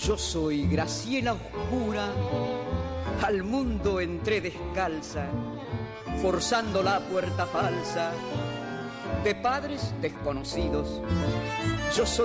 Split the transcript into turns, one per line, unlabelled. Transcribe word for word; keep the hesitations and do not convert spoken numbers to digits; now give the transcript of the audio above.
Yo soy Graciela oscura, al mundo entré descalza, forzando la puerta falsa de padres desconocidos. Yo soy